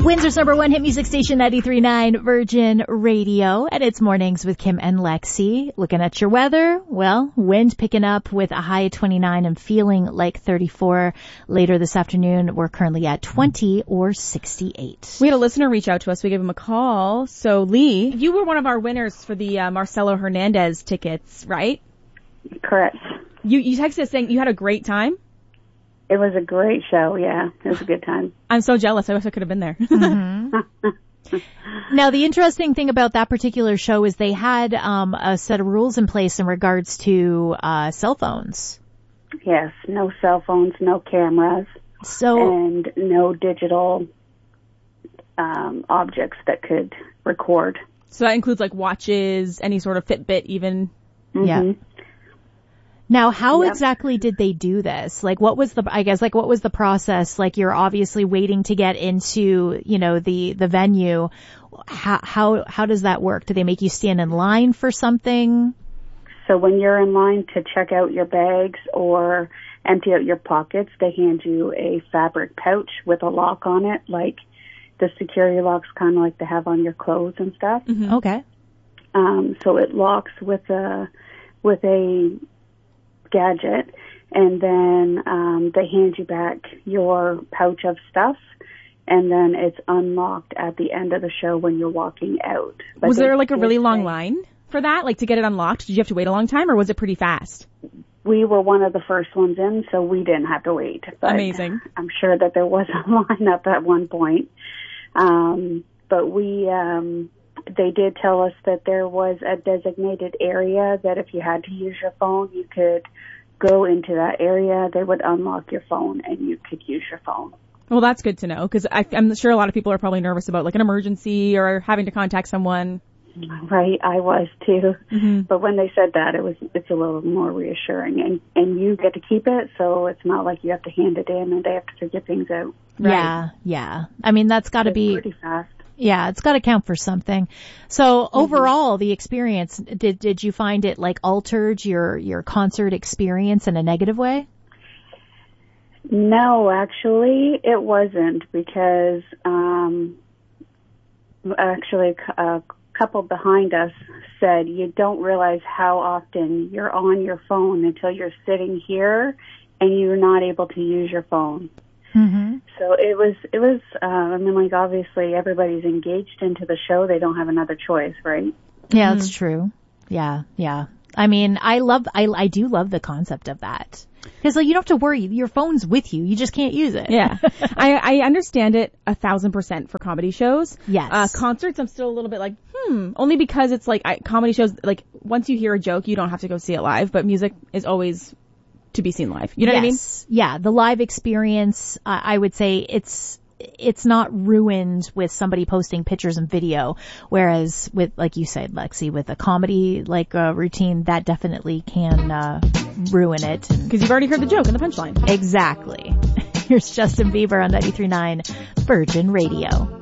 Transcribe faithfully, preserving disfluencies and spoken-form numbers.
Windsor's number one hit music station, ninety-three point nine Virgin Radio. And it's Mornings with Kim and Lexi. Looking at your weather, well, wind picking up with a high of twenty-nine and feeling like thirty-four. Later this afternoon, we're currently at twenty or sixty-eight. We had a listener reach out to us. We gave him a call. So, Lee, you were one of our winners for the uh, Marcelo Hernandez tickets, right? Correct. You, you texted us saying you had a great time? It was a great show, yeah. It was a good time. I'm so jealous. I wish I could have been there. Mm-hmm. Now, the interesting thing about that particular show is they had um, a set of rules in place in regards to uh, cell phones. Yes, no cell phones, no cameras, so and no digital um, objects that could record. So that includes like watches, any sort of Fitbit even? Mm-hmm. Yeah. Now, how Yep. exactly did they do this? Like, what was the, I guess, like, what was the process? Like, you're obviously waiting to get into, you know, the, the venue. How, how, how does that work? Do they make you stand in line for something? So when you're in line to check out your bags or empty out your pockets, they hand you a fabric pouch with a lock on it, like the security locks kind of like they have on your clothes and stuff. Mm-hmm. Okay. Um, so it locks with a, with a, gadget, and then um, they hand you back your pouch of stuff, and then it's unlocked at the end of the show when you're walking out. But was there like a really say, long line for that, like to get it unlocked? Did you have to wait a long time, or was it pretty fast? We were one of the first ones in, so we didn't have to wait. But amazing. I'm sure that there was a lineup at one point. Um, but we, um, they did tell us that there was a designated area that if you had to use your phone, you could go into that area. They would unlock your phone and you could use your phone. Well, that's good to know, because I'm sure a lot of people are probably nervous about like an emergency or having to contact someone. Right, I was too. Mm-hmm. But when they said that, it was it's a little more reassuring, and and you get to keep it, so it's not like you have to hand it in and they have to figure things out. Right. Yeah, yeah. I mean, that's got to be pretty fast. Yeah, it's got to count for something. So mm-hmm. overall, the experience, did did you find it like altered your your concert experience in a negative way? No, actually, it wasn't, because um, actually a couple behind us said you don't realize how often you're on your phone until you're sitting here and you're not able to use your phone. Mm-hmm. So it was, it was, uh, I mean, like, obviously everybody's engaged into the show. They don't have another choice, right? Yeah, Mm-hmm. that's true. Yeah, yeah. I mean, I love, I, I do love the concept of that. Because like, you don't have to worry. Your phone's with you. You just can't use it. Yeah. I, I understand it a thousand percent for comedy shows. Yes. Uh, concerts, I'm still a little bit like, hmm, only because it's like, I, comedy shows, like, once you hear a joke, you don't have to go see it live, but music is always to be seen live. You know yes. what I mean? Yeah, the live experience, uh, I would say it's it's not ruined with somebody posting pictures and video, whereas with, like you said, Lexi, with a comedy like uh, routine, that definitely can uh, ruin it. Because you've already heard the joke and the punchline. Exactly. Here's Justin Bieber on ninety-three point nine Virgin Radio.